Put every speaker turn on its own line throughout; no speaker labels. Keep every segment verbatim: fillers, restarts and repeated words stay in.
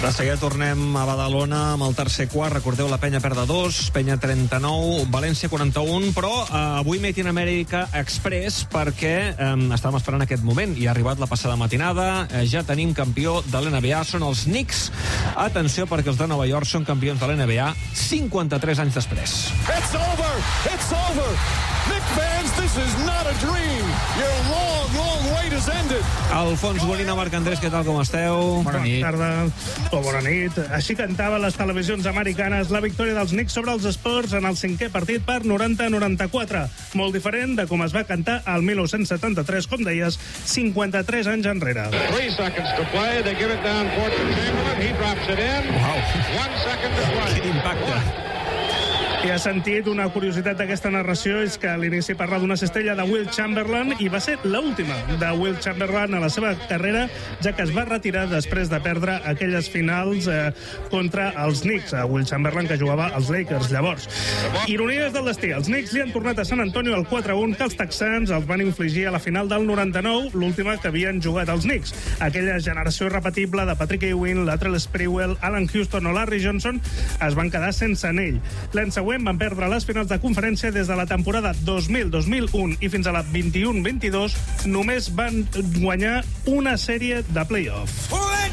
De seguida tornem a Badalona amb el tercer quart. Recordeu, la Penya perd de dos, Penya trenta-nou, València quaranta-un, però eh, avui Made in America Express, perquè eh, estàvem esperant aquest moment i ha arribat la passada matinada. Eh, ja tenim campió de l'N B A, són els Knicks. Atenció, perquè els de Nova York són campions de l'N B A cinquanta-tres anys després.
It's over! It's over! Knicks fans, this is not a dream. Your long, long wait has ended.
Alfons Molina, Marc Andrés, què tal, com esteu?
Bona nit. Bona tarda o bona nit. Així cantaven les televisions americanes la victòria dels Knicks sobre els Spurs en el cinquè partit per noranta a noranta-quatre. Molt diferent de com es va cantar al dinou setanta-tres, com deies, cinquanta-tres anys enrere.
Three seconds to play. They give it down court to Chamberlain. He drops it in.
Wow.
One second to play.
Quin impacte.
I ha sentit una curiositat d'aquesta narració, és que a l'inici parla d'una cistella de Will Chamberlain i va ser l'última de Will Chamberlain a la seva carrera, ja que es va retirar després de perdre aquelles finals eh, contra els Knicks. A Will Chamberlain, que jugava als Lakers llavors. Ironies del destí. Els Knicks li han tornat a San Antonio al quatre a un que els Texans els van infligir a la final del noranta-nou, l'última que havien jugat els Knicks. Aquella generació irrepetible de Patrick Ewing, Latrell Sprewell, Alan Houston o Larry Johnson es van quedar sense anell. L'any següent van perdre les finals de conferència des de la temporada dos mil dos mil un i fins a la vint-i-un vint-i-dos només van guanyar una sèrie de play-off.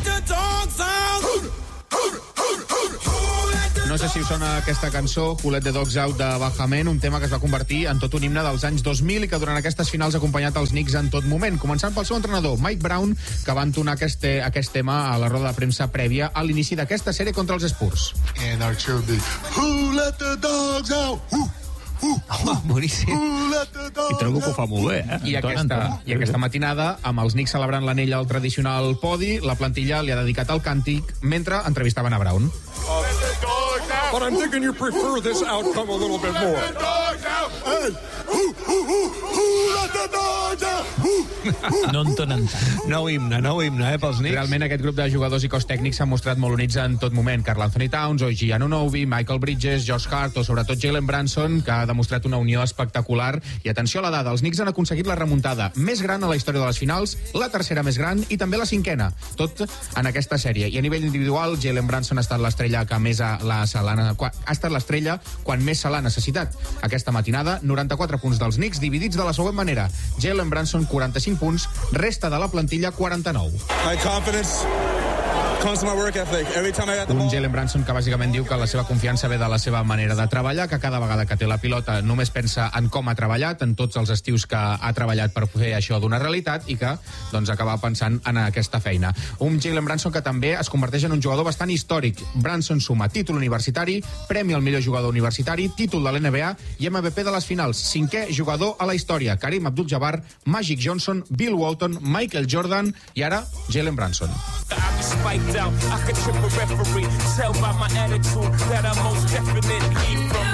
No sé si us sona aquesta cançó, Who Let the Dogs Out, de Bajamen, un tema que es va convertir en tot un himne dels anys dos mil i que durant aquestes finals ha acompanyat els Knicks en tot moment, començant pel seu entrenador, Mike Brown, que va entonar aquest, aquest tema a la roda de premsa prèvia a l'inici d'aquesta sèrie contra els Spurs.
And our cheer will be, Who let the dogs out? Who?
Oh, boníssim. I trobo que ho fa molt bé, eh?
I aquesta, I aquesta matinada, amb els Knicks celebrant l'anell al tradicional podi, la plantilla li ha dedicat el càntic mentre entrevistaven a Brown.
But I'm thinking you prefer this outcome a little bit more. Hey, who, who, who, who let the dogs out?
No entonen tant. Nou himne, nou himne, eh, pels Knicks.
Realment aquest grup de jugadors i cos tècnics s'han mostrat molt units en tot moment. Karl Anthony Towns, O G Anunoby, Michael Bridges, Josh Hart o sobretot Jalen Brunson, que ha demostrat una unió espectacular. I atenció a la dada, els Knicks han aconseguit la remuntada més gran a la història de les finals, la tercera més gran i també la cinquena, tot en aquesta sèrie. I a nivell individual, Jalen Brunson ha estat l'estrella que més a la salana, ha estat l'estrella quan més se l'ha necessitat. Aquesta matinada, noranta-quatre punts dels Knicks, dividits de la següent manera: Jalen Brunson, quaranta-cinc punts, resta de la plantilla, quaranta-nou.
My confidence comes to my work ethic. Every time I got the ball.
Un Jalen Brunson que bàsicament diu que la seva confiança ve de la seva manera de treballar, que cada vegada que té la pilota només pensa en com ha treballat, en tots els estius que ha treballat per fer això d'una realitat i que doncs acaba pensant en aquesta feina. Un Jalen Brunson que també es converteix en un jugador bastant històric. Brunson suma títol universitari, premi al millor jugador universitari, títol de l'N B A i M V P de les finals. Cinquè jugador a la història: Karim Abdul-Jabbar, Magic Johnson, Bill Walton, Michael Jordan i ara Jalen Brunson.
Out. I could trip a referee. Tell by my attitude that I'm most definitely from.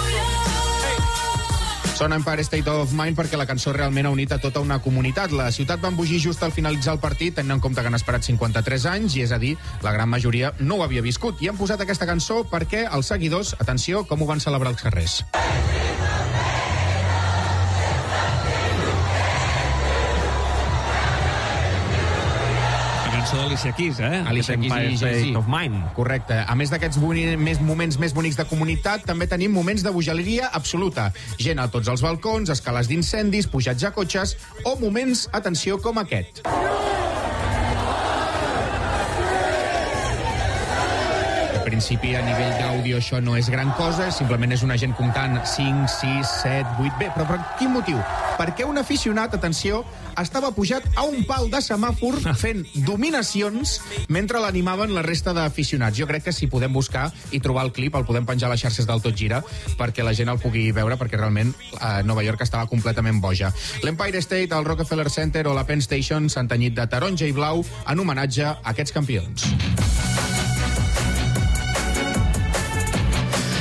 Sona Empire State of Mind perquè la cançó realment ha unit a tota una comunitat. La ciutat va embogir just al finalitzar el partit, tenint en compte que han esperat cinquanta-tres anys, i és a dir, la gran majoria no ho havia viscut. I han posat aquesta cançó perquè els seguidors, atenció, com ho van celebrar els carrers.
Alicia Keys, eh?
Alicia Keys i Jay-Z.
Of Mind.
Correcte. A més d'aquests boni- més moments més bonics de comunitat, també tenim moments de bogeria absoluta. Gent a tots els balcons, escales d'incendis, pujats a cotxes o moments, atenció, com aquest. En principi, a nivell d'àudio, això no és gran cosa, simplement és una gent comptant cinc, sis, set, vuit... Bé, però per quin motiu? Perquè un aficionat, atenció, estava pujat a un pal de semàfor fent dominacions mentre l'animaven la resta d'aficionats. Jo crec que si podem buscar i trobar el clip, el podem penjar a les xarxes del Tot Gira perquè la gent el pugui veure, perquè realment a Nova York estava completament boja. L'Empire State, el Rockefeller Center o la Penn Station s'han tenyit de taronja i blau en homenatge a aquests campions.
I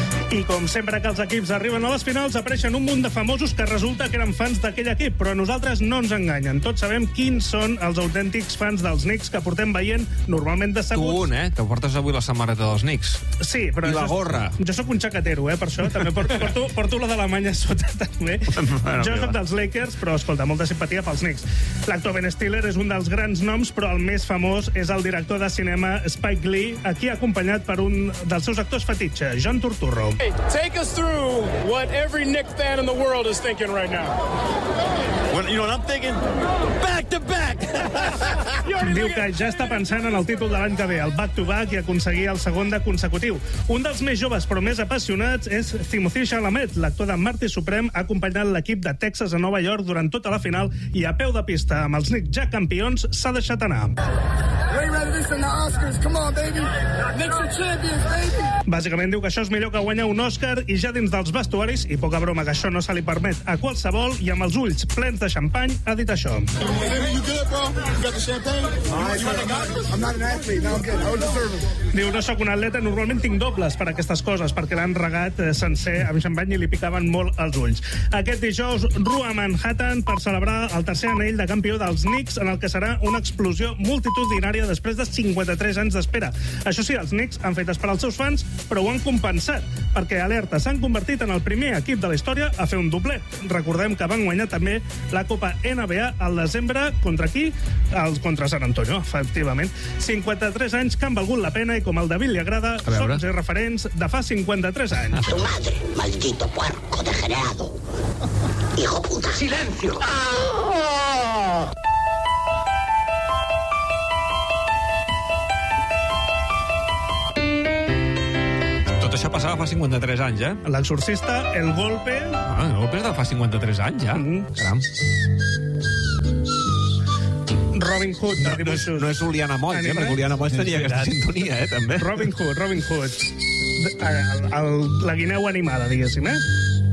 com sempre que els equips arriben a les finals apareixen un munt de famosos que resulta que eren fans d'aquell equip, però a nosaltres no ens enganyen. Tots sabem quins són els autèntics fans dels Knicks que portem veient normalment
Tu
decebut.
un, eh? Que portes avui la samarreta dels Knicks.
Sí, però
I la
això és-
gorra.
Jo sóc un xacatero, eh, per això. També porto, porto, porto la d'Alemanya a sota, també.
Bueno,
Jo
mira.
soc dels Lakers, però, escolta, molta simpatia pels Knicks. L'actor Ben Stiller és un dels grans noms, però el més famós és el director de cinema Spike Lee, aquí acompanyat per un dels seus actors fetitxe, John Turturro.
Hey, take us through what every Knicks fan in the world is thinking right now.
Well, you know what I'm thinking? Back to back!
Diu que ja està pensant en el títol de l'any que ve, el back-to-back, i aconseguir el segon de consecutiu. Un dels més joves però més apassionats és Timothée Chalamet, l'actor de Marty Supreme, ha acompanyat l'equip de Texas a Nova York durant tota la final i a peu de pista amb els Knicks ja campions s'ha deixat anar.
Way rather this than the Oscars. Come on, baby. Knicks are champions, baby.
Bàsicament diu que això és millor que guanyar un Òscar i ja dins dels vestuaris, i poca broma que això no se li permet a qualsevol, i amb els ulls plens de xampany ha dit això.
Baby, you good, bro? You got the champagne? I'm not an athlete. No, I'm good. I don't deserve it.
Diu, no sóc un atleta, normalment tinc dobles per aquestes coses, perquè l'han regat eh, sencer amb xampany i li picaven molt els ulls. Aquest dijous, Ru a Manhattan per celebrar el tercer anell de campió dels Knicks, en el que serà una explosió multitudinària després de cinquanta-tres anys d'espera. Això sí, els Knicks han fet esperar els seus fans, però ho han compensat, perquè alerta, s'han convertit en el primer equip de la història a fer un doblet. Recordem que van guanyar també la Copa N B A al desembre, contra qui? El, contra San Antonio, efectivament. cinquanta-tres anys que han valgut la pena i, com al David li agrada,
veure.
són referents de fa cinquanta-tres anys.
Tu madre, maldito puerco degenerado. Hijo puta. ¡Silencio!
Tot això passava fa cinquanta-tres anys, eh?
L'exorcista, el golpe...
Ah, no, però és de fa cinquanta-tres anys, ja.
Mhm.
Caram.
Robin Hood, de
No és,
dibuixos.
no és Oliana Moll, eh?
Anime?
Perquè Oliana Moll tenia
És
aquesta
veritat.
sintonia, eh, també.
Robin Hood, Robin Hood. El, el, la guineu animada, diguéssim, eh?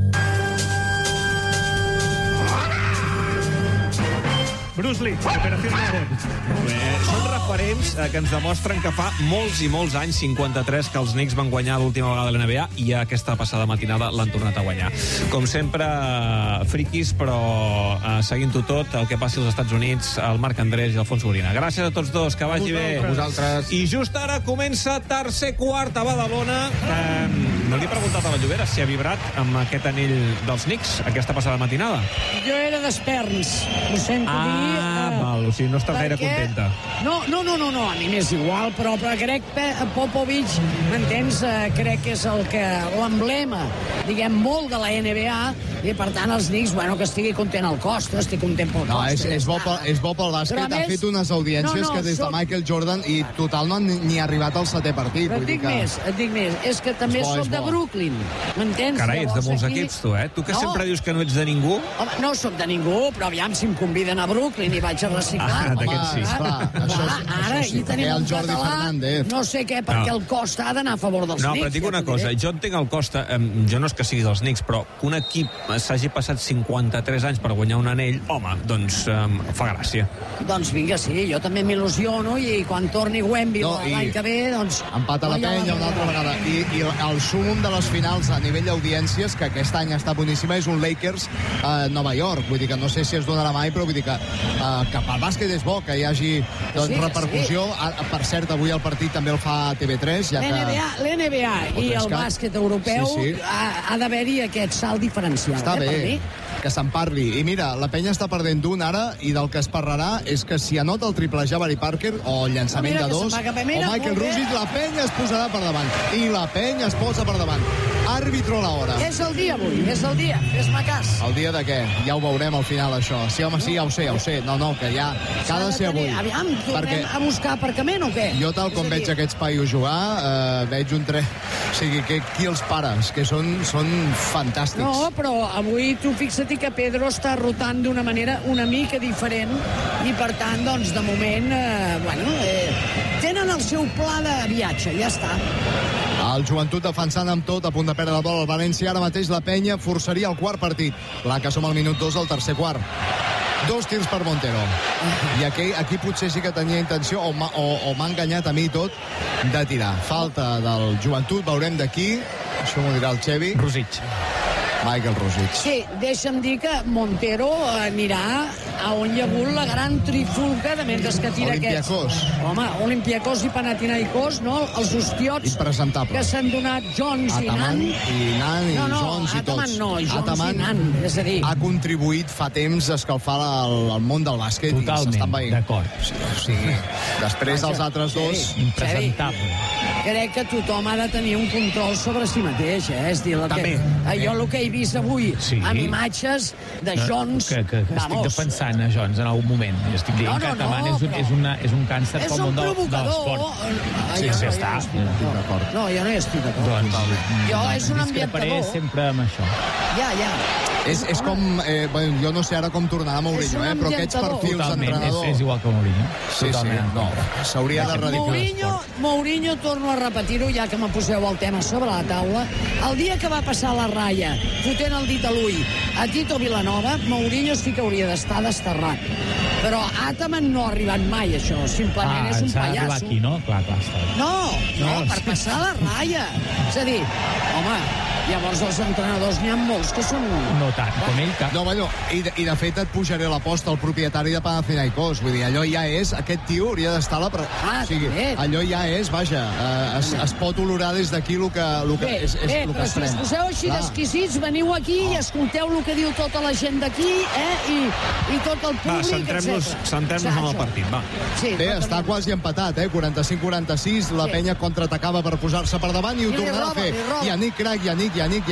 Bruce Lee, Operació Naren.
Bé, són referents eh, que ens demostren que fa molts i molts anys, cinquanta-tres, que els Knicks van guanyar l'última vegada a la N B A i aquesta passada matinada l'han tornat a guanyar. Com sempre, eh, friquis, però eh, seguint-ho tot, el que passi als Estats Units, el Marc Andrés i Alfonso Gorina. Gràcies a tots dos, que vagi bé.
A vosaltres.
I just ara comença tercer quart a Badalona. Eh, no li he preguntat a la Llobera si ha vibrat amb aquest anell dels Knicks aquesta passada matinada.
Jo era d'Esperns, ho sento dir.
Ah,
eh,
val, o sigui, no estàs gaire
perquè-
contenta.
No, no, no, no, no, a mi m'és igual, però, però crec que Popovic, m'entens, eh, crec que és el que l'emblema, diguem, molt de la N B A, i per tant els Knicks, bueno, que estigui content el Costa, estic content pel
No,
Costa.
és, és, bo pel, és bo pel
Però,
bàsquet,
a
ha
més-
fet unes audiències
No, no,
que des de
soc-
Michael Jordan i total no han ni, ni arribat al setè partit.
Però
vull
et
dir
dic
que...
més, et dic més, és que també
És bo,
soc
és
de
bo.
Brooklyn, m'entens?
Carai, ets de
Llavors,
molts
aquí-
equips, tu, eh? Tu que
No.
sempre dius que no ets de ningú.
Home, no sóc de ningú, però aviam si em conviden a Brooklyn i vaig a reciclar.
Ah, d'aquests sí.
Clar, això sí,
Ara, ara
això sí,
hi tenim
perquè
un
el Jordi
català,
Fernández.
no sé què, perquè
No.
el Costa ha d'anar a favor dels
No,
Knicks.
però et dic
ja
una
t'ho
cosa,
diré.
jo entenc el Costa, em, jo no és que sigui dels Knicks, però que un equip s'hagi passat cinquanta-tres anys per guanyar un anell, home, doncs em, fa gràcia.
Doncs vinga, sí, jo també m'il·lusiono i quan torni Wemby
No, i-
l'any que ve, doncs...
Empat a la
no hi ha
penya una altra vegada. I, i el súmum de les finals a nivell d'audiències, que aquest any està boníssima, és un Lakers a Nova York. Vull dir que no sé si es donarà mai, però vull dir que, uh, que pel bàsquet és bo que hi hagi doncs,
Sí, que
repercussió.
sí.
A, per cert, avui el partit també el fa T V tres, ja que...
L'N B A, l'N B A
O
i
tres
el
K.
bàsquet europeu
Sí, sí.
ha, ha d'haver-hi aquest salt diferencial.
Està
eh, per
bé,
mi.
que se'n parli. I mira, la penya està perdent d'un ara, i del que es parlarà és que si anota el triple Jabari Parker, o el llançament
Mira
de
que
dos,
se'n va cap a-
o
mira,
Michael
molt bé.
Rusic, la penya es posarà per davant. I la penya es posa per davant. Àrbitro a l'hora.
És el dia avui, és el dia, fes-me cas.
El dia de què? Ja ho veurem al final, això. Sí, home, sí, ja ho sé, ja ho sé. No, no, que ja... Que ha de ser avui.
Aviam, tornem
Perquè
a buscar aparcament o què?
jo, tal com
És a
veig
dir,
aquests paios jugar, eh, veig un tre... O sigui, que qui els pares, que són, són fantàstics.
No, però avui tu fixa't que Pedro està rotant d'una manera una mica diferent i, per tant, doncs, de moment, eh, bueno, eh, tenen el seu pla de viatge, ja està.
El Joventut defensant amb tot, a punt de perdre el vol al València. Ara mateix la penya forçaria el quart partit. Clar que som al minut dos del tercer quart. Dos tirs per Montero. I aquí, aquí potser sí que tenia intenció, o m'ha o, o m'ha enganyat a mi tot, de tirar. Falta del Joventut, veurem d'aquí. Això m'ho dirà el Xevi.
Rosic.
Michael Rosic.
Sí, deixa'm dir que Montero anirà a on hi ha hagut la gran trifulca de mentre que tira aquests.
Olympiacos.
Home, Olympiacos i Panathinaikos, no? Els ostiots
Impresentable.
que s'han donat Jones i
Ataman,
Nan.
i Nan, i
no, no,
Jones i tots.
Ataman no, Jones
Ataman
i Nan. És a dir,
ha contribuït fa temps a escalfar el, el món del bàsquet.
Totalment, d'acord.
Sí, o sigui, després els altres dos...
Impresentable.
crec que tothom ha de tenir un control sobre si mateix, eh? És dir, el
També.
que, jo el que he vist avui
Sí.
amb imatges de Jones...
Que, que, que estic defensant a Jones en algun moment. Jo estic dient
No, no,
que Ataman
no,
és, un,
però-
és, una, és un càncer
És
pel
un
món del, de
provocador.
l'esport.
Ah,
Sí,
jo
sí,
no,
està.
jo no estic d'acord. No, jo no hi estic d'acord.
Doncs,
Jo és un
discreparé
ambientador.
sempre amb això.
Ja, ja.
És, és com... Eh, bueno, jo no sé ara com tornarà Mourinho, eh, però aquests perfils
Totalment,
d'entrenador...
és, és igual que Mourinho.
Sí, sí, no. S'hauria de radicar.
Mourinho, Mourinho, torno a repetir-ho, ja que me poseu el tema sobre la taula. El dia que va passar la ratlla, fotent el dit a l'ull a Tito Vilanova, Mourinho sí que hauria d'estar desterrat. Però Ataman no ha arribat mai, això. Simplement
Ah,
és un
s'ha d'arribar
pallasso.
aquí, no? Clar, clar, està bé.
No, no,
No.
per passar la ratlla. És a dir, home, llavors els entrenadors n'hi ha molts que són...
No tant, com ell cap.
No, bueno, i de, i de fet et pujaré l'aposta al propietari de Panathinaikos. Vull dir, allò ja és... Aquest tio hauria d'estar a la... Pre...
Ah,
o sigui,
també.
allò ja és, vaja, eh, es, es pot olorar des d'aquí el que, el que,
Bé,
és, és
bé,
el que
però
es
si us
pren.
poseu així
Clar.
d'exquisits, veniu aquí i escolteu el que diu tota la gent d'aquí, eh? I, i tot el
Va,
públic,
centrem-nos
etcètera.
centrem-nos en el partit, va.
Sí,
Bé, està quasi empatat, eh? quaranta-cinc quaranta-sis, la
Sí.
penya contraatacava per posar-se per davant i ho
I li
tornarà
roba,
a fer.
li roba.
Yannick Crac, Yannick, Yannick,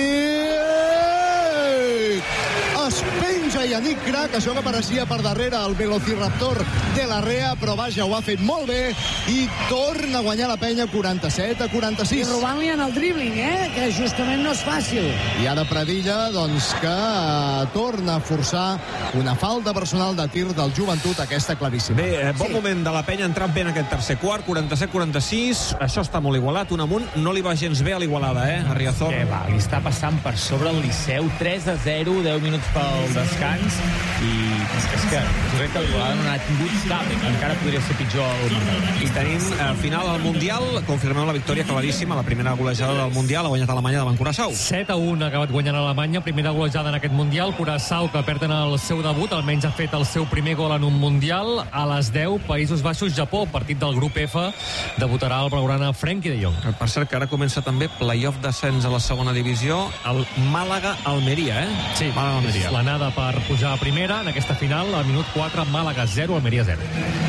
Yannick! Es penja Yannick Crac, això que pareixia per darrere el velociraptor de la Rea, però vaja, ho ha fet molt bé i torna a guanyar la penya quaranta-set a
I
quaranta-sis.
robant-li en el dribbling, eh? Que justament no és fàcil.
I ara Pradilla, doncs, que eh, torna a forçar una falta personal de tir del Joventut, aquesta claríssima.
Bé, eh, bon sí. moment de la penya, entrant bé en aquest tercer quart, quaranta-set quaranta-sis, això està molt igualat, un amunt, no li va gens bé a l'Igualada, eh, a Riazor.
Què va, li està passant per sobre el Liceu, tres a zero, deu minuts pel descans, i és que jo crec que l'Igualada no n'ha tingut cap, encara podria ser pitjor el marcador.
I tenim al final al Mundial, confirmem la victòria claríssima, la primera golejada del Mundial, ha guanyat Alemanya davant Curaçao.
set a un ha acabat guanyant Alemanya, primera golejada en aquest Mundial. Curaçao, que perden el seu debut, almenys ha fet el seu primer gol en un Mundial. A les deu, Països Baixos-Japó, partit del grup F, debutarà el blaugrana Frenkie de Jong.
Per cert, que ara comença també playoff descens a la segona divisió, el Màlaga-Almeria, eh?
Sí,
Màlaga-Almeria.
és l'anada per pujar a primera en aquesta final, al minut quatre, Màlaga zero, Almeria zero.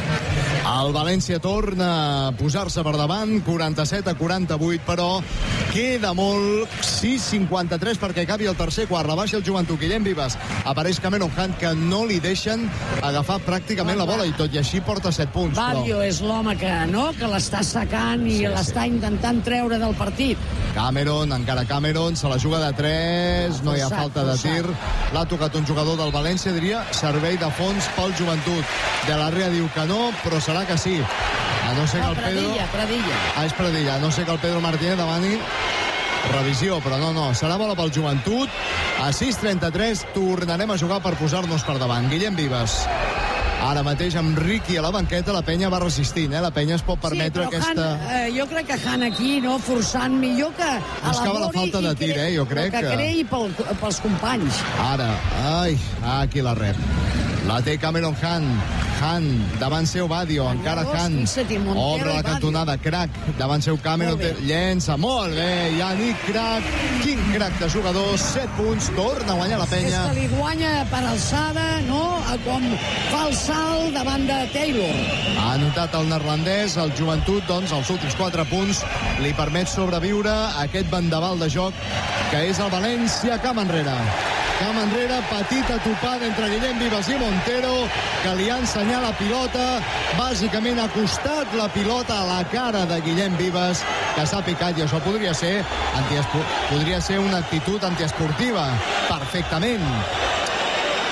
El València torna a posar-se per davant, quaranta-set a quaranta-vuit, però queda molt, sis cinquanta-tres perquè acabi el tercer quart. La baixa el Joventut, Guillem Vives. Apareix Cameron Hunt, que no li deixen agafar pràcticament la bola, i tot i així porta set punts.
Badio és l'home que, no? que l'està secant i
Sí,
l'està
sí.
intentant treure del partit.
Cameron, encara Cameron, se la juga de tres, no hi ha
Forçat,
falta de
forçat.
tir. L'ha tocat un jugador del València, diria, servei de fons pel Joventut. De la Rea diu que no, però serà que sí. A no ser que
No,
el Pedro...
Pradilla, Pradilla.
Ah, és Pradilla. A no ser que el Pedro Martínez demani revisió, però no, no. Serà bola pel Joventut. A sis trenta-tres tornarem a jugar per posar-nos per davant. Guillem Vives. Ara mateix amb Riqui a la banqueta, la penya va resistint, eh? La penya es pot permetre
sí, però
aquesta...
Han, eh, jo crec que Han aquí, no, forçant millor que
Buscava la
elabori
falta
i
de tir,
cre-
eh? Jo crec
que...
que-
Que creï pel, pels companys.
Ara, ai, aquí la rep. La té Cameron Hunt. Hunt, davant seu Badio, encara
dos,
Hunt.
fixa't, i Montero
Obre
i
la
Badio.
cantonada, Crac, davant seu Cameron,
Molt bé.
té- llença, molt bé, Yannick Crac, quin crac de jugador, set punts, torna a guanyar la
És
penya.
que li guanya per alçada, no? A com fa el salt davant de Taylor.
Ha anotat el neerlandès, el Joventut, doncs, els últims quatre punts li permet sobreviure a aquest vendaval de joc que és el València camp enrere. Camp enrere, petita topada entre Guillem Vives i Montero, que li ha ensenyat la pilota, bàsicament ha costat la pilota a la cara de Guillem Vives, que s'ha picat, i això podria ser, antiespo- podria ser una actitud antiesportiva, perfectament.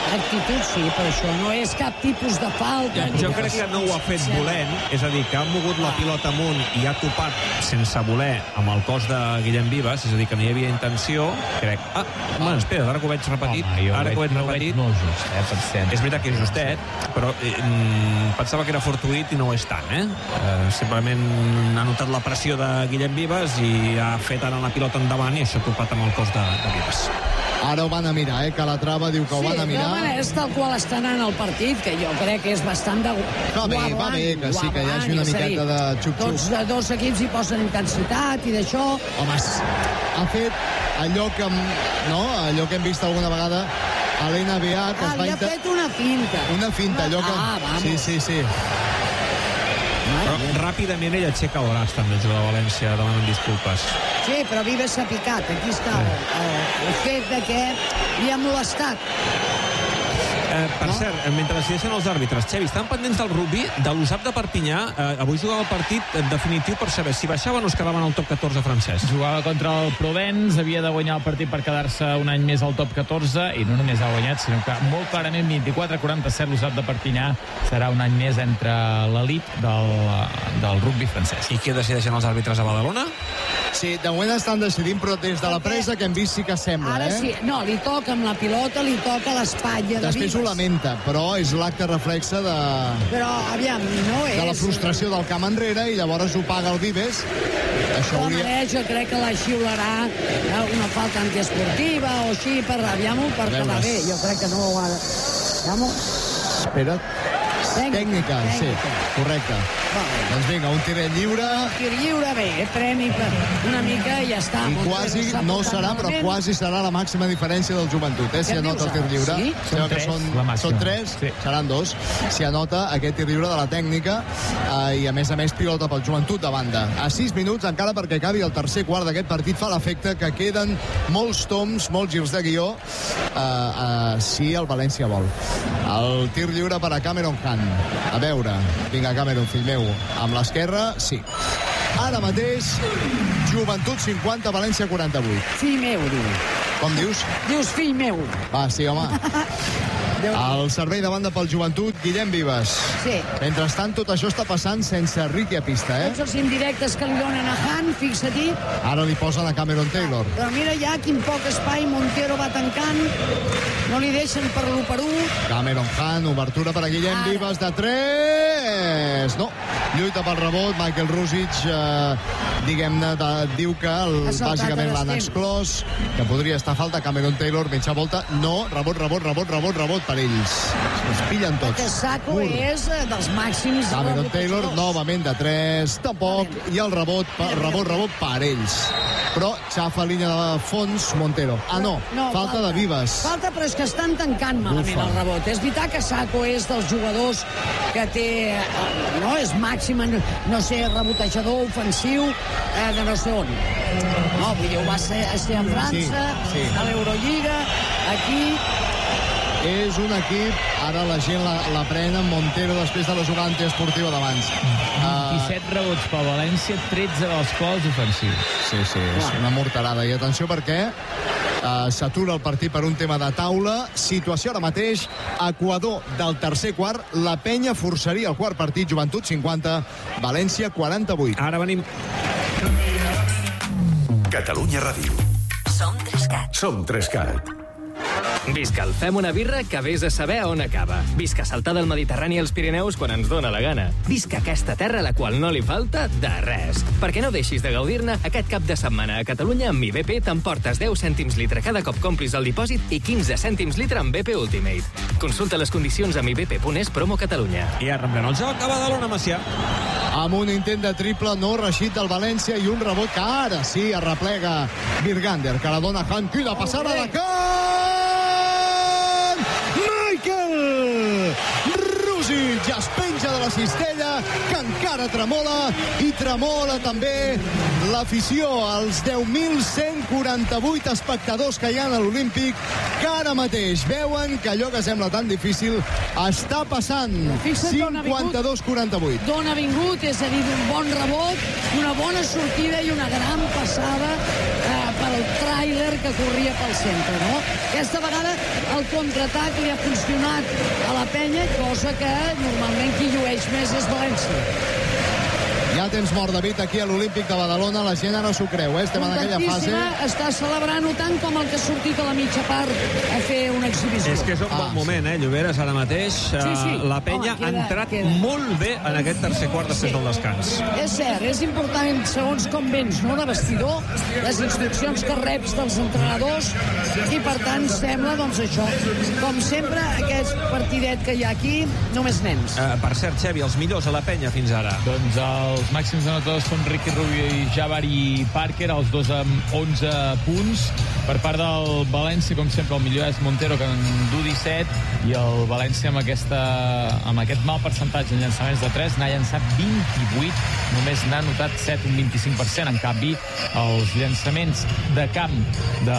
actitud sí, però això no és cap tipus de falta.
Jo crec que no ho ha fet volent, és a dir, que ha mogut la pilota amunt i ha topat sense voler amb el cos de Guillem Vives, és a dir, que no hi havia intenció, crec. Ah, home, espera, ara que ho veig repetit,
Home,
ara que ho veig
no
repetit...
Veig molt just, eh, per cent.
És veritat que és justet, però eh, pensava que era fortuït i no ho és tant, eh? eh simplement ha notat la pressió de Guillem Vives i ha fet ara la pilota endavant i això ha topat amb el cos de, de Vives.
Ara ho van a mirar, eh? Calatrava diu que ho
sí,
van a mirar.
Sí, de manera és tal qual està anant el partit, que jo crec que és bastant de...
Va bé, va bé, que sí, que hi hagi una miqueta de xup-xup.
Tots de dos equips hi posen intensitat i d'això...
Home, ha fet allò que, no? allò que hem vist alguna vegada a l'N B A, que
ah,
es va...
li ha fet una finta.
Una finta, allò que...
Ah, vamos.
Sí, sí, sí.
Però ràpidament ell aixeca el braç també, el jugador de València, demanant disculpes.
Sí, però Vives s'ha picat. Aquí està el, el, el fet de que li ha molestat.
Eh, per no? cert, mentre decideixen els àrbitres, Xevi, estan pendents del rugby, de l'U S A P de Perpinyà. Eh, avui jugava el partit definitiu per saber si baixaven o es quedaven al top catorze francès.
Jugava contra el Provence, havia de guanyar el partit per quedar-se un any més al top catorze, i no només ha guanyat, sinó que molt clarament vint-i-quatre a quaranta-set l'U S A P de Perpinyà serà un any més entre l'elit del, del rugby francès.
I què decideixen els àrbitres a Badalona?
Sí, de moment estan decidint, però des de la presa que hem vist sí que sembla,
Ara
eh?
sí, no, li toca amb la pilota, li toca l'espatlla de
Després
Vives.
ho lamenta, però és l'acte reflexe de...
Però, aviam, no és...
De la frustració del camp enrere, i llavors ho paga el Vives. Això
de
hauria...
manera, jo crec que la xiularà una falta antiesportiva o així, per, aviam-ho, per quedar bé. Jo crec que no ho ha de... Aviam-ho.
Espera. Tècnica, Tècnica, sí, correcte.
Vale.
Doncs vinga, un tiret lliure.
Tir lliure, bé, premi per una mica i ja està.
I quasi, no serà, però quasi serà la màxima diferència del Joventut, eh? Si anota el tir lliure.
Sí?
Són tres, són, són tres, sí. Seran dos. Si anota aquest tir lliure de la tècnica, eh, i a més a més pilota pel Joventut de banda. A sis minuts encara perquè acabi el tercer quart d'aquest partit, fa l'efecte que queden molts toms, molts girs de guió, eh, eh, si el València vol. El tir lliure per a Cameron Hunt. A veure, vinga Cameron, fill meu, amb l'esquerra, sí. Ara mateix, Joventut cinquanta, València quaranta-vuit.
Fill meu, diu.
Com dius?
Dius fill meu.
Va, sí, home. El servei de banda pel Joventut, Guillem Vives.
Sí.
Mentrestant, tot això està passant sense Riqui a pista, eh?
Tots els indirectes que li donen a Han, fixa-t'hi.
Ara li posen a Cameron Taylor.
Però mira ja quin poc espai Montero va tancant. No li deixen per l'u per u.
Cameron Han, obertura per a Guillem Ara. Vives de tres. No, lluita pel rebot. Michael Rusic, eh, diguem-ne, diu que el, bàsicament l'han exclòs, que podria estar falta. Cameron Taylor, mitja volta. No, rebot, rebot, rebot, rebot, rebot per ells. Es pillen tots.
Que Sacco Ur. és dels màxims.
Cameron Taylor, novament de tres. Tampoc. I el rebot, rebot, rebot per ells. Però xafa línia de fons Montero. Ah, no, no falta, falta de Vives.
Falta, però és que estan tancant malament Ufa. el rebot. És veritat que Sacco és dels jugadors que té, no, és màxim, no sé, rebotejador ofensiu eh, de no sé on. No, vull dir, ho va ser, ser a França, sí, sí. a l'Eurolliga, aquí...
És un equip, ara la gent la, la pren amb Montero després de la jugada antiesportiva d'abans.
vint-i-set uh, rebots per València, tretze dels quals ofensius.
Sí, sí, és una morterada. I atenció perquè uh, s'atura el partit per un tema de taula. Situació ara mateix, Equador del tercer quart, la penya forçaria el quart partit, Joventut cinquanta, València quaranta-vuit.
Ara venim...
Catalunya Ràdio.
Som Trescat.
Som Trescat.
Visca el Fem una birra que vés a saber on acaba. Visca saltar del Mediterrani als Pirineus quan ens dóna la gana. Visca aquesta terra a la qual no li falta de res. Perquè no deixis de gaudir-ne, aquest cap de setmana a Catalunya amb mi B P t'emportes deu cèntims litre cada cop complis el dipòsit i quinze cèntims litre amb B P Ultimate. Consulta les condicions a mi b p punt es promo Catalunya.
I ara reprèn el joc a Badalona, Macià.
Amb un intent de triple no reixit del València i un rebot que ara sí arreplega Virgander, que la dona Hunt, cuida passada de camp! Michael Rusic es penja de la cistella, que encara tremola, i tremola també l'afició, els deu mil cent quaranta-vuit espectadors que hi ha a l'Olímpic, que ara mateix veuen que allò que sembla tan difícil està passant. cinquanta-dos quaranta-vuit.
D'on ha vingut, és a dir, un bon rebot, una bona sortida i una gran passada eh, per el tràiler que corria pel centre, no? Aquesta vegada el contraatac li ha funcionat a la penya, cosa que normalment qui llueix més és València.
Hi ha temps mort, David, aquí a l'Olímpic de Badalona. La gent ara s'ho creu, eh? Estem en aquella fase.
Està celebrant-ho tant com el que ha sortit a la mitja part a fer una exhibició.
És que és un bon
Ah,
moment, eh, Lloberes, ara mateix.
Sí, sí.
La penya
Home, queda-
ha entrat
queda.
molt bé en aquest tercer quart després del descans.
És cert, és important segons com vens, no?, de vestidor, les instruccions que reps dels entrenadors, i per tant sembla, doncs, això. Com sempre, aquest partidet que hi ha aquí, només nens.
Uh, per cert, Xavi, els millors a la penya fins ara.
Doncs els màxims anotadors són Ricky Rubio i Jabari Parker, els dos amb onze punts. Per part del València, com sempre, el millor és Montero, que en du disset, i el València amb, aquesta, amb aquest mal percentatge en llançaments de tres n'ha llançat vint-i-vuit, només n'ha anotat set, un vint-i-cinc per cent. En canvi, els llançaments de camp de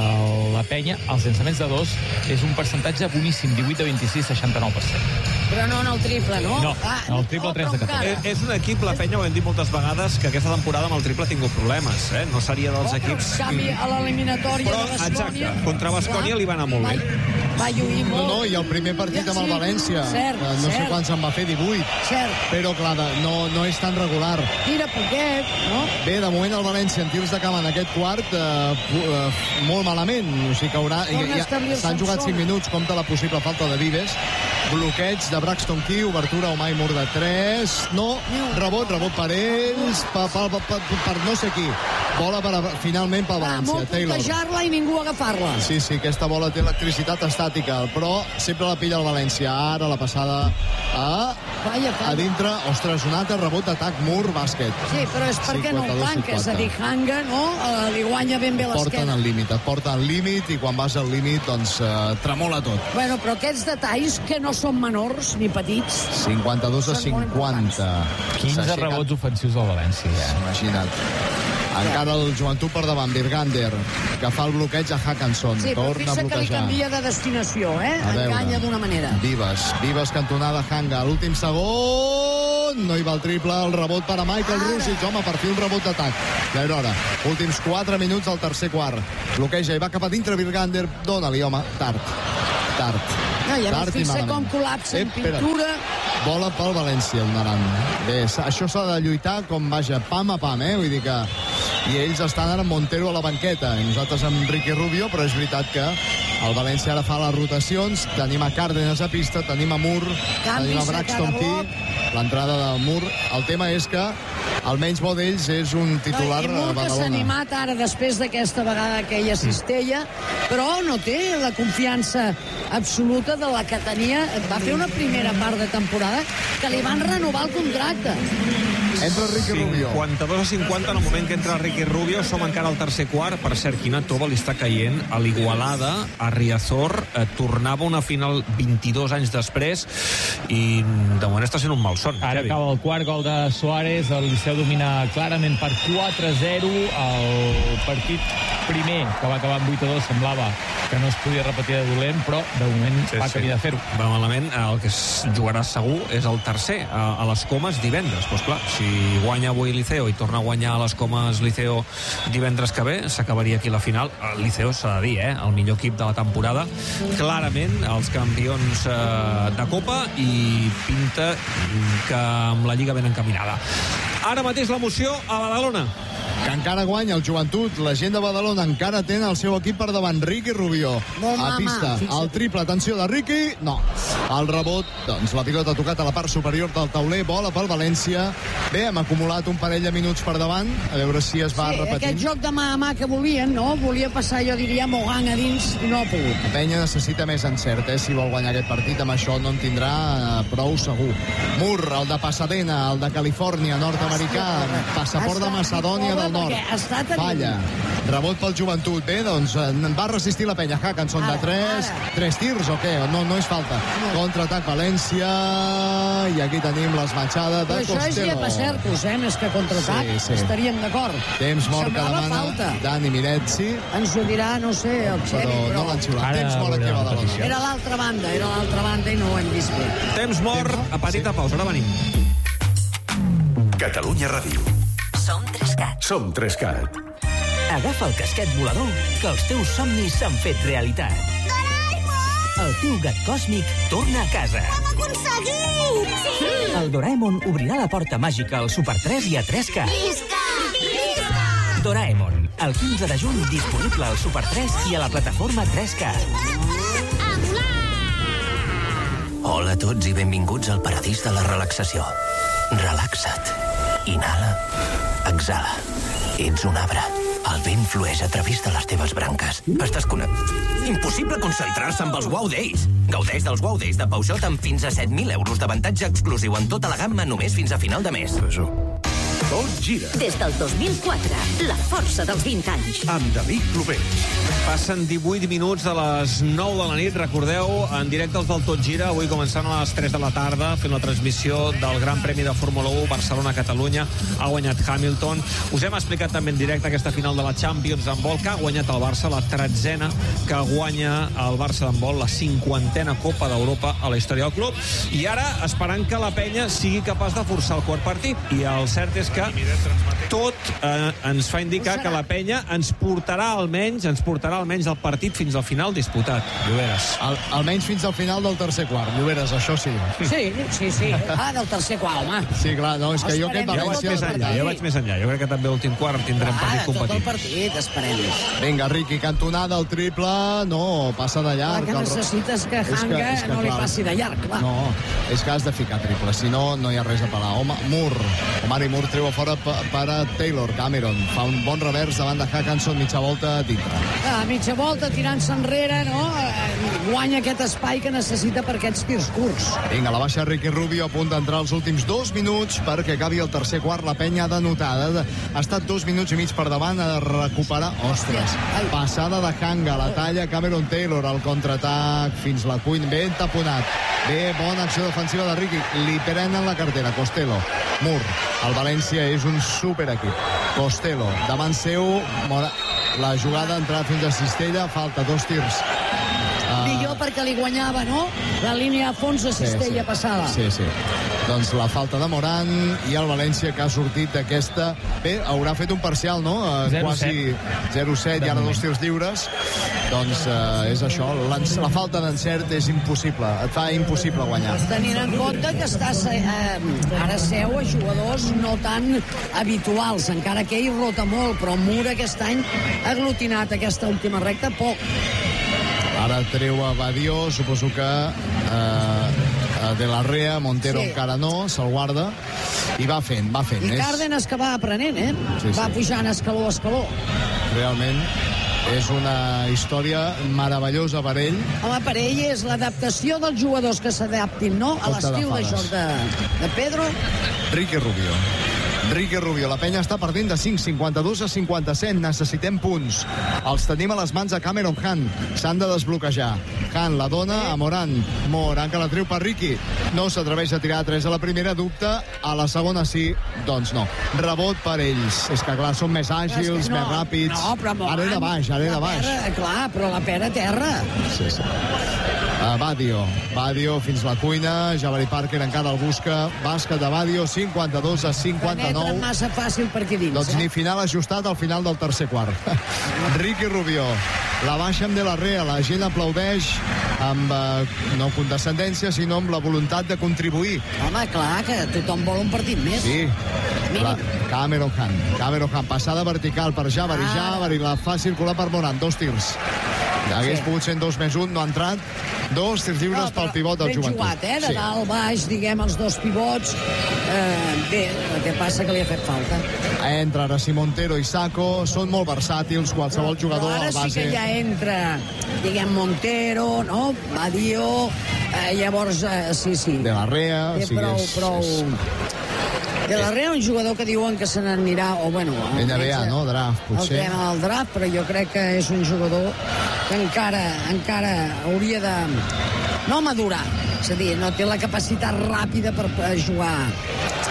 la penya, els llançaments de dos, és un percentatge boníssim, divuit de vint-i-sis, seixanta-nou per cent.
Però no en el triple, no?
No, en el triple tres de catorze.
És, és un equip, la penya, ho hem dit moltes vegades, que aquesta temporada amb el triple ha tingut problemes, eh? No seria dels equips...
En canvi, a l'eliminatòria
Però,
de Bascònia...
exacte, contra Bascònia li va anar molt bé.
Va lluir
No,
molt.
no, i el primer partit amb el València.
Cert,
eh, no sé
cert.
quants en va fer, divuit.
Cert.
Però, clar, de- no, no és tan regular.
Tira poquet, no?
Bé, de moment el València en tirs de camp en aquest quart eh, pu- eh, molt malament. O sigui que haurà...
Torna a establir el
S'han jugat
Samsona.
cinc minuts, compta la possible falta de Vives. Bloqueig de Braxton Key, obertura Omai Mur de tres. No, rebot, rebot per ells, per, per, per, per, per no sé qui. Bola per, finalment pel
Va,
València.
molt
Taylor.
puntejar-la i ningú agafar-la.
Sí, sí, aquesta bola té electricitat estàtica, però sempre la pilla el València. Ara la passada a,
Falla,
a
falla.
dintre. Ostres, un altre rebot d'atac, Mur, bàsquet.
Sí, però és perquè no el tanca, és a dir, Hanga, no? Eh, Li guanya ben bé
Porten
l'esquena.
al límit, et porten al límit, i quan vas al límit, doncs, eh, tremola tot.
Bueno, però aquests detalls, que no són menors ni petits,
cinquanta-dos a cinquanta.
quinze
S'ha aixecat.
rebots ofensius del València, ja.
Imagina't. Encara el Joventut per davant, Virgander, que fa el bloqueig a Hackanson.
sí, però
Torna a
fixa que li
bloquejar.
canvia de destinació, eh?
A veure.
Enganya d'una manera.
Vives, Vives cantonada Hanga, l'últim segon, no hi va el triple, el rebot per a Michael Rusic, home, per fi un rebot d'atac. Ja era hora. Últims quatre minuts del tercer quart. Bloqueja i va cap a dintre Virgander, dona-li, home, tard, tard.
No, i a
tard
més, fixa
malament.
com col·lapsa en
Eh, espera't.
pintura.
Bola pel València, donaran. Bé, s- això s'ha de lluitar com, vaja, pam a pam, eh? Vull dir que... I ells estan ara amb Montero a la banqueta, i nosaltres amb Ricky Rubio, però és veritat que el València ara fa les rotacions, tenim a Cárdenas a pista, tenim a Mur,
Canvis
tenim a
a
Braxton
cada bloc.
Key, l'entrada de Mur. El tema és que el menys bo d'ells és un titular
I
a
molt que s'ha
Badalona.
animat ara després d'aquesta vegada que ella cistella, però no té la confiança absoluta de la que tenia. Va fer una primera part de temporada que li van renovar el contracte.
Entra Ricky Rubio.
cinquanta-dos a cinquanta en el moment que entra Ricky Rubio. Som encara al tercer quart. Per cert, quina tova li està caient a l'Igualada, a Riazor. Eh, tornava una final vint-i-dos anys després i de moment està sent un malson.
Ara
Xavi.
acaba el quart gol de Suárez, el Liceu domina clarament per quatre a zero. El partit primer, que va acabar amb vuit a dos, semblava que no es podia repetir de dolent, però de moment
Sí,
va
sí.
camí de fer-ho.
Va malament. El que es jugarà segur és el tercer, a, a les Comes divendres. Doncs clar, si guanya avui Liceo i torna a guanyar a les Comes Liceo divendres que ve, s'acabaria aquí la final. El Liceo s'ha de dir, eh? El millor equip de la temporada. Clarament, els campions eh, de Copa, i pinta que amb la Lliga ben encaminada. Ara mateix l'emoció a Badalona.
Que encara guanya el Joventut. La gent de Badalona encara tenen el seu equip per davant. Ricky Rubio
Molt
a
mama,
pista.
fixa't.
El triple, atenció de Ricky. No. El rebot, doncs la pilota ha tocat a la part superior del tauler. Bola pel València. Bé, hem acumulat un parell de minuts per davant. A veure si es va
Sí,
repetint.
aquest joc de mà a mà que volien, no? Volia passar, jo diria, Mogant a dins i no ha pogut.
La penya necessita més encert, eh? Si vol guanyar aquest partit, amb això no en tindrà eh, prou segur. Mur, el de Pasadena, el de Califòrnia, nord-americà, passaport de Macedònia del Nord.
Perquè està tenint...
Falla. Rebot pel Joventut. Bé, doncs eh, va resistir la penya. Hackanson de
Ara,
tres.
ara.
Tres tirs o què? No, no és falta. Contraatac València. I aquí tenim l'esmatxada
Però
de
això és
Costello.
llepa-cercos, eh? Més que contraatac.
Sí, sí.
Estaríem d'acord.
Temps mort que
Semblava
demana
falta.
Dani Miretzi,
Ens ho dirà, no sé, el
però
Xevi,
no
però...
l'han xiulat.
Ara
Temps mort aquí a
veurem la
Badalona.
repetició.
Era l'altra banda, era l'altra banda i no ho hem vist bé.
Temps mort, a petita pausa. Ara venim.
Catalunya Ràdio.
Som Trescat.
Som Trescat.
Agafa el casquet volador, que els teus somnis s'han fet realitat. Doraemon! El teu gat còsmic torna a casa.
Ho hem aconseguit! Sí!
El Doraemon obrirà la porta màgica al Super tres i a tres K.
Visca! Visca!
Doraemon, el quinze de juny, disponible al Super tres i a la plataforma tres K.
A volar!
Hola a tots i benvinguts al paradís de la relaxació. Relaxa't. Inhala. Exhala. Ets un arbre. El vent flueix a través de les teves branques. Estàs connectat. Impossible concentrar-se amb els Wow Days. Gaudeix dels Wow Days de Peugeot amb fins a set mil euros d'avantatge exclusiu en tota la gamma només fins a final de mes.
Tot gira.
Des del dos mil quatre, la força dels vint anys.
Amb David Clovell.
Passen divuit minuts de les nou de la nit. Recordeu, en directe els del Tot Gira, avui començant a les tres de la tarda, fent la transmissió del Gran Premi de Fórmula u Barcelona-Catalunya. Ha guanyat Hamilton. Us hem explicat també en directe aquesta final de la Champions d'handbol, que ha guanyat el Barça, la tretzena que guanya el Barça d'handbol, la cinquantena Copa d'Europa a la història del club. I ara, esperant que la penya sigui capaç de forçar el quart partit. I el cert és que tot eh, ens fa indicar que la penya ens portarà almenys ens portarà almenys el partit fins al final disputat. Lloberes.
Al, almenys fins al final del tercer quart. Lloberes, això sí.
Sí, sí, sí. Ah, del tercer quart, home.
Sí, clar, no, és que jo aquest
València... Jo vaig més enllà, jo vaig més enllà. Jo crec que també l'últim quart tindrem
ah,
partit competit.
Tot el partit, esperem.
Vinga, Riqui, cantonada, el triple, no, passa de llarg.
Clar, que necessites que Hanga és que, no li passi de llarg, clar.
No, és que has de ficar triple, si no, no hi ha res a pelar. Home, Moore, Omari Moore treu a fora per a Taylor. Cameron fa un bon revers davant de Hackanson, mitja volta a dintre.
Ah, mitja volta, tirant-se enrere, no? Guanya aquest espai que necessita per aquests tirs curts.
Vinga, la baixa Ricky Rubio a punt d'entrar els últims dos minuts perquè acabi el tercer quart. La penya ha d'anotar. Ha estat dos minuts i mig per davant, ha de recuperar. Ostres, passada de Hanga, la talla Cameron Taylor, el contraatac fins la cuina, ben taponat. Bé, bona acció defensiva de Ricky. Li prenen la cartera, Costello. Moore, el València és un superequip. Costello, davant seu, la jugada ha entrat fins a Cistella, falta dos tirs.
Uh... Millor perquè li guanyava, no? La línia a fons de Cistella sí, sí. passada.
Sí, sí. Doncs la falta de Morant i el València que ha sortit d'aquesta... Bé, haurà fet un parcial, no? Uh, quasi zero set i ara dos tirs lliures. Doncs uh, és això, la falta d'encert és impossible, et fa impossible guanyar.
Pues tenint en compte que estàs, eh, ara seu a jugadors no tan habituals, encara que ell rota molt, però Moore aquest any ha aglutinat aquesta última recta poc.
Ara treu a Badio, suposo que eh, De la Rea, Montero sí. encara no, se'l guarda i va fent, va fent.
I Cárdenas que va aprenent, eh? Sí, va sí. pujant escaló a escaló.
Realment és una història meravellosa per ell.
Home, per ell és l'adaptació dels jugadors que s'adaptin, no? A l'estil de, de joc de, de Pedro.
Ricky Rubio. Ricky Rubio, la penya està perdent de cinc, cinquanta-dos a cinquanta-set, necessitem punts. Els tenim a les mans de Cameron Hunt, s'han de desbloquejar. Hunt la dona a Morant, Morant que la treu per Ricky, no s'atreveix a tirar a tres a la primera, dubta, a la segona sí, doncs no. Rebot per ells, és que clar, són més àgils, no, més ràpids.
No, però Morant,
ara de baix, ara de baix.
Pera, clar, però la pera a terra.
Sí, sí. Uh, Badio, Badio fins la cuina, Jabari Parker encara el busca, bàsquet de Badio, cinquanta-dos a cinquanta-nou.
Penetra massa fàcil per aquí dins.
Doncs eh? ni final ajustat al final del tercer quart. Ricky Rubio, la baixa amb De la Rea, la gent aplaudeix amb uh, no condescendència, sinó amb la voluntat de contribuir.
Home, clar, que tothom vol un partit més.
Sí, la, Cameron Hunt, Cameron Hunt, passada vertical per Jabari, ah. Jabari la fa circular per Morant, dos tirs. Hagués sí. pogut ser dos més un, no ha entrat. Dos tirs lliures no, pel pivot del Joventut.
Ben jugat, eh? De
sí.
dalt, baix, diguem, els dos pivots. Eh, bé, el que passa que li ha fet falta.
Entra ara si Montero i Sacco, són molt versàtils, qualsevol
però,
jugador
però
al base.
Ara sí que ja entra, diguem, Montero, no? Badio, eh, llavors, eh, sí, sí.
De la Rea,
sí, prou,
és,
prou...
És...
De la Rea, un jugador que diuen que se n'anirà, o bueno...
N B A, no? Draft, potser.
El tema del draft, però jo crec que és un jugador que encara, encara hauria de... No madurar, és a dir, no té la capacitat ràpida per jugar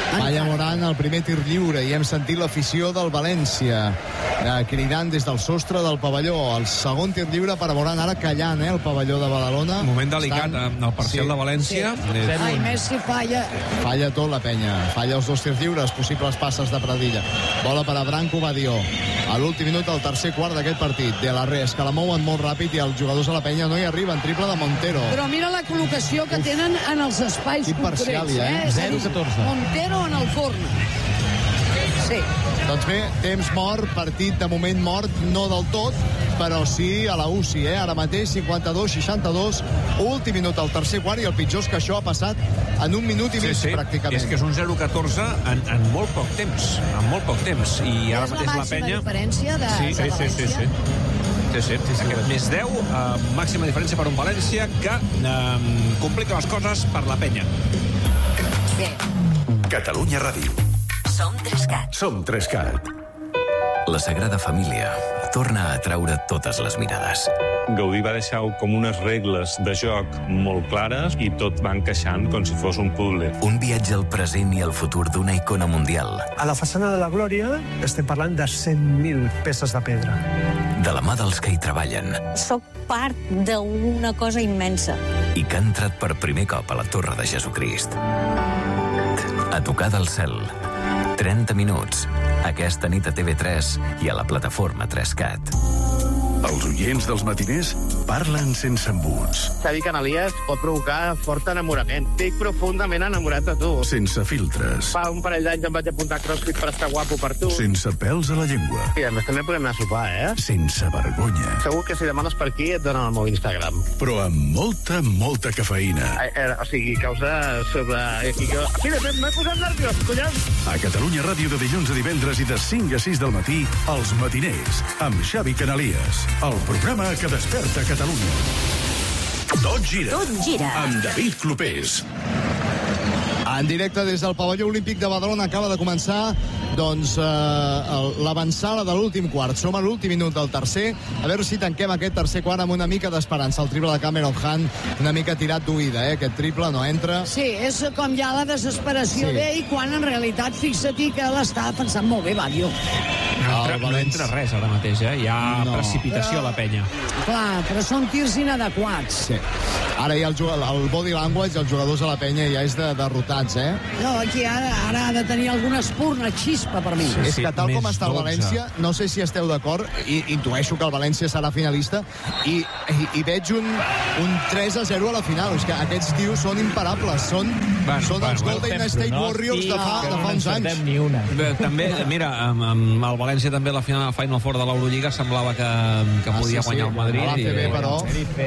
Falla Morant el primer tir lliure i hem sentit l'afició del València eh, cridant des del sostre del pavelló. El segon tir lliure per a Morant, ara callant, eh, el pavelló de Badalona.
Moment delicat,
Estan...
el parcial sí. de València.
Sí. Ai, Messi falla.
Falla tot la penya. Falla els dos tirs lliures, possibles passes de Pradilla. Bola per a Branco Badió. A l'últim minut, el tercer quart d'aquest partit. De la Res, que la mouen molt ràpid i els jugadors de la penya no hi arriben. Triple de Montero.
Però mira la col·locació que Uf. tenen en els espais
Quin
concrets.
parcial hi ha, eh?
zero catorze. Montero en el corner. Sí.
Doncs bé, temps mort, partit de moment mort, no del tot, però sí a la U C I, eh? Ara mateix cinquanta-dos seixanta-dos, últim minut al tercer quart, i el pitjor és que això ha passat en un minut i mig,
sí, sí.
pràcticament.
És que és un zero catorze en, en molt poc temps, en molt poc temps. I ara
és
mateix
la
la penya...
diferència de,
sí,
de
sí, sí, sí, sí. Sí, sí, sí, sí. Més deu, eh, màxima diferència per un València que eh, complica les coses per la penya.
Bé.
Catalunya Ràdio.
Som Trescat.
Som Trescat.
La Sagrada Família torna a atraure totes les mirades.
Gaudí va deixar com unes regles de joc molt clares i tot va encaixant com si fos un puzzle.
Un viatge al present i al futur d'una icona mundial.
A la façana de la Glòria estem parlant de cent mil peces de pedra.
De la mà dels que hi treballen.
Soc part d'una cosa immensa.
I que ha entrat per primer cop a la Torre de Jesucrist. A tocar del cel. trenta minuts. Aquesta nit a T V tres i a la plataforma Trescat.
Els oients dels matiners parlen sense embuts.
S'ha dit que en Elias pot provocar fort enamorament. Estic profundament enamorat de tu.
Sense filtres.
Fa un parell d'anys em vaig apuntar a CrossFit per estar guapo per tu.
Sense pèls a la llengua.
I a més també podem anar a sopar, eh?
Sense vergonya.
Segur que si demanes per aquí et donen el meu Instagram.
Però amb molta, molta cafeïna.
Eh, eh, o sigui, causa sobre... Mira, m'he posat nerviós, collons!
A Catalunya Ràdio de dilluns a divendres i de cinc a sis del matí, Els Matiners, amb Xavi Canalies. El programa que desperta Catalunya. Tot gira.
Tot gira.
Amb David Clopés.
En directe des del pavelló olímpic de Badalona acaba de començar doncs eh, l'avançada de l'últim quart. Som a l'últim minut del tercer. A veure si tanquem aquest tercer quart amb una mica d'esperança. El triple de Cameron Hunt, una mica tirat d'oïda, eh? Aquest triple no entra.
Sí, és com ja la desesperació
Sí.
ve i quan en realitat fixa-t'hi que l'està pensant molt bé, Badio.
No entra, no entra res ara mateix, eh? Hi ha
No.
precipitació a la penya.
Clar, però són tirs inadequats.
Sí. Ara ja el, el body language, els jugadors de la penya ja és de derrotats, eh?
No, aquí ara, ara ha de tenir alguna espurna, xispa per mi.
Sí, és que tal com està el València, no sé si esteu d'acord, i intueixo que el València serà finalista, i, i, i veig un, un tres a zero a la final. És que aquests tios són imparables, són,
Bueno,
són
bueno,
els Golden State Warriors de fa, de fa uns anys.
Ni una.
Bé, també, mira, amb, amb el València també a la final, Final Four de l'Eurolliga semblava que, que
Ah,
podia
sí, sí,
guanyar el Madrid.
a l'A C B, però.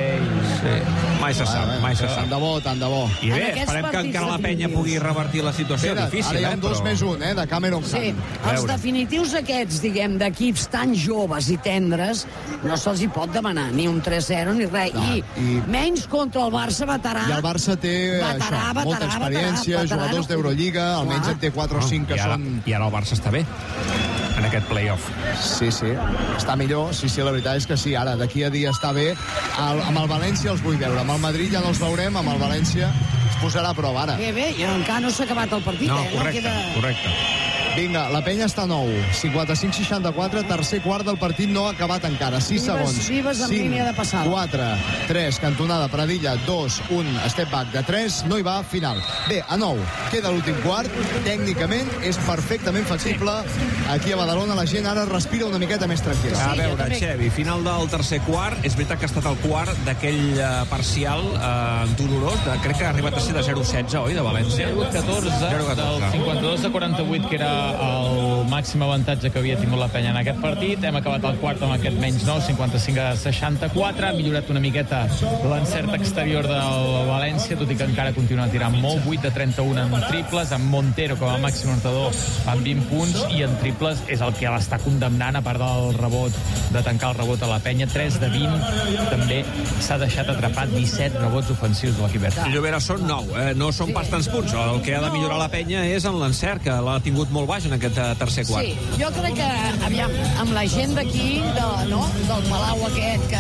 Sí. Mai se sap, mai se sap.
Tant de bo, tant de bo.
I bé, esperem que encara la penya pugui revertir la situació.
Espera,
Difícil,
ara hi ha un
eh,
dos
però...
més un, eh, de Cameron Hunt.
Sí, els definitius aquests, diguem, d'equips tan joves i tendres, no se'ls hi pot demanar ni un tres zero ni res.
No,
I,
i-
menys contra el Barça veterà.
I el Barça té
Veterà,
això, molta
veterà,
experiència,
veterà,
jugadors
veterà.
d'Eurolliga, almenys
Clar.
en té quatre o cinc que
I ara,
són...
I ara el Barça està bé en aquest play-off.
Sí, sí, està millor, sí, sí, la veritat és que sí, ara, d'aquí a dia està bé. El, amb el València els vull veure, amb el Madrid ja no els veurem, amb el València es posarà a prova ara.
Bé, bé, i encara no s'ha acabat el partit,
No,
eh?
correcte,
no queda...
correcte.
Vinga, la penya està a nou, cinquanta-cinc seixanta-quatre, tercer quart del partit no ha acabat encara, sis
Vives,
segons.
Vives en línia de passada.
quatre, tres, cantonada, Pradilla, dos, un, step back de tres, no hi va, final. Bé, a nou, queda l'últim quart, tècnicament és perfectament factible. Aquí a Badalona la gent ara respira una miqueta més tranquil·la.
A veure, Xevi, final del tercer quart. És veritat que ha estat el quart d'aquell uh, parcial uh, dolorós. De, crec que ha arribat a ser de zero setze, oi, de València?
zero catorze, del cinquanta-dos a quaranta-vuit, que era el màxim avantatge que havia tingut la penya en aquest partit. Hem acabat el quart amb aquest menys nou, cinquanta-cinc a seixanta-quatre. Ha millorat una miqueta l'encert exterior del València, tot i que encara continua tirant molt. vuit de trenta-un en triples, amb Montero com a màxim anotador amb vint punts, i en triples és el que l'està condemnant, a part del rebot, de tancar el rebot a la penya. tres de vint, també s'ha deixat atrapar disset rebots ofensius de l'equip verd.
Llobera són nou, eh? No són pas tants punts. El que ha de millorar la penya és en l'encert, que l'ha tingut molt baix en aquest eh, tercer quart.
Sí, jo crec que, aviam, amb la gent d'aquí, de, no?, del Palau aquest, que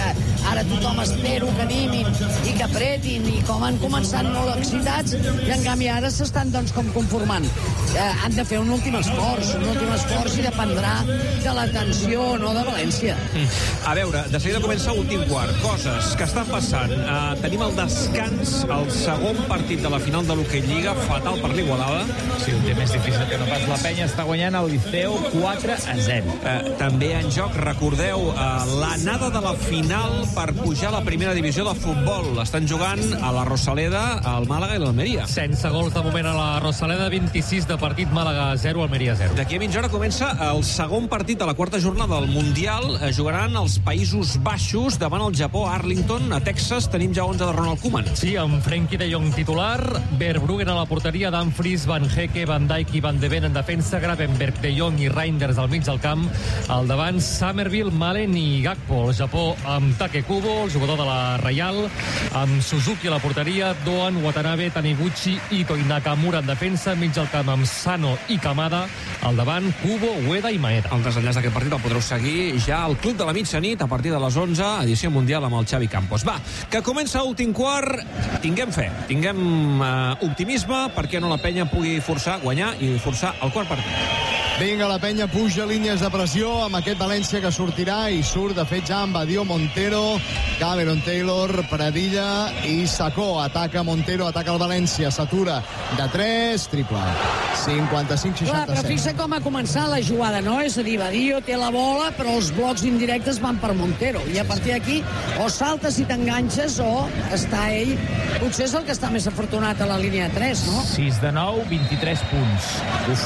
ara tothom espero que animin i que apretin, i com han començat molt excitats, i en canvi ara s'estan doncs com conformant. Eh, han de fer un últim esforç, un últim esforç, i dependrà de la tensió o no de València.
A veure, de seguida comença l'últim quart. Coses que estan passant. Uh, tenim el descans, el segon partit de la final de l'Hockey Lliga, fatal per l'Igualada.
Sí, un té més difícil que no pas. La Penya està guanyant el Liceu quatre a zero.
Uh, també en joc, recordeu, uh, l'anada de la final per pujar a la primera divisió de futbol. Estan jugant a la Rosaleda, al Màlaga i l'Almeria.
Sense gols de moment a la Rosaleda, vint-i-sis de partit, Màlaga zero, Almeria zero.
D'aquí a mitja hora comença el segon partit de la quarta jornada del Mundial. Uh, jugaran els Països Baixos davant el Japó, a Arlington. A Texas tenim ja onze de Ronald Koeman.
Sí, amb Frenkie de Jong titular, Verbruggen a la porteria, Dumfries, Van Hecke, Van Dijk i Van de Ven en defensa, Gravenberch, de Jong i Reinders al mig del camp. Al davant, Somerville, Malen i Gakpo. El Japó amb Take Kubo, el jugador de la Reial, amb Suzuki a la porteria, Doan, Watanabe, Taniguchi i Nakamura en defensa, mig del camp amb Sano i Kamada. Al davant, Kubo, Ueda i Maeda.
El desenllaç d'aquest partit el podreu seguir ja al Club de la Mitjanit a partir de les onze, edició mundial amb el Xavi Campos. Va, que comença l'últim quart. Tinguem fe, tinguem uh, optimisme perquè no la Penya pugui forçar, guanyar i forçar el quart partit.
Vinga, la Penya puja línies de pressió amb aquest València que sortirà, i surt de fet ja amb Badio, Montero, Cameron Taylor, Pradilla i Sacó. Ataca Montero, ataca el València, s'atura de tres, triple. cinquanta-cinc
Clar, però
seixanta-set.
fixa com ha començat la jugada, no? És a dir, Badio té la bola, però els blocs indirectes van per Montero. I a partir d'aquí, o saltes i t'enganxes, o està ell... Potser és el que està més afortunat a la línia de tres, no?
sis de nou, vint-i-tres punts.
Uf.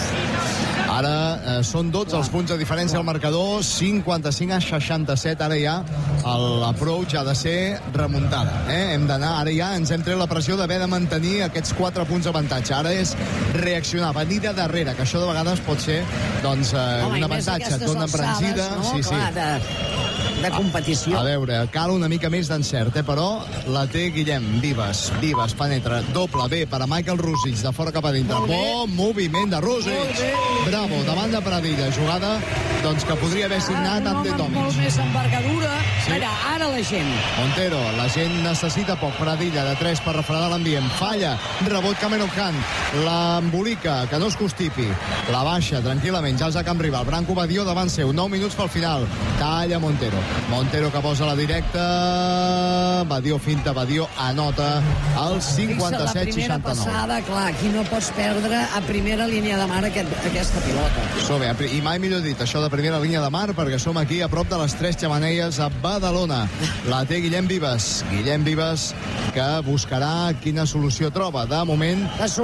Ara eh, són dotze els punts de diferència al marcador, cinquanta-cinc a seixanta-set. Ara ja l'approach ha de ser remuntada. Eh? Hem d'anar, ara ja ens hem tret la pressió d'haver de mantenir aquests quatre punts d'avantatge. Ara és reaccionar, venir de darrere, que això de vegades pot ser doncs, eh,
Home,
un avantatge. Et dona embranzida.
No?
Sí, sí.
Clar, de, de competició.
A, a veure, cal una mica més d'encert, eh? Però la té Guillem. Vives, Vives, penetra, doble, bé, per a Michael Rusic, de fora cap a dintre. Bon moviment de Rusic. Bravo, davant de Pradilla. Jugada doncs, que podria haver signat amb De Tomic.
Molt més envergadura.
Sí.
Mira, ara la gent.
Montero, la gent necessita poc. Pradilla de tres per refredar l'ambient. Falla, rebot Cameron Hunt. L'embolica, que no es constipi. La baixa tranquil·lament, ja és a camp rival. Branco Badio davant seu, nou minuts pel final. Talla Montero. Montero que posa la directa. Badio finta, Badio anota el cinquanta-set
seixanta-nou. La primera passada, clar, aquí no pots perdre a primera línia de mar aquest, aquesta pilota.
Som bé, i mai millor dit, això de primera línia de mar, perquè som aquí a prop de les Tres Xemeneies a Badalona. La té Guillem Vives. Guillem Vives que buscarà quina solució troba. De moment...